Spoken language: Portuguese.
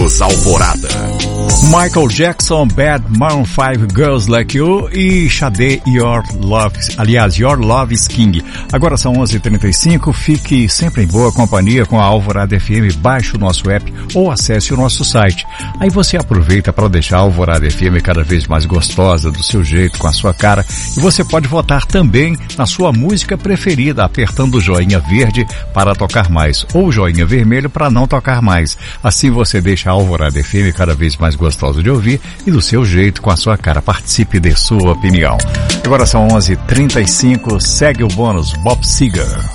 Bônus Alvorada. Michael Jackson, Bad, Maroon 5, Girls Like You e Sade, Your Love is King. Agora são 11h35, fique sempre em boa companhia com a Alvorada FM, baixe o nosso app ou acesse o nosso site. Aí você aproveita para deixar a Alvorada FM cada vez mais gostosa, do seu jeito, com a sua cara, e você pode votar também na sua música preferida, apertando o joinha verde para tocar mais, ou o joinha vermelho para não tocar mais. Assim você deixa a Alvorada FM cada vez mais gostosa de ouvir e do seu jeito, com a sua cara. Participe de sua opinião. Agora são 11h35, segue o bônus Bob Seger.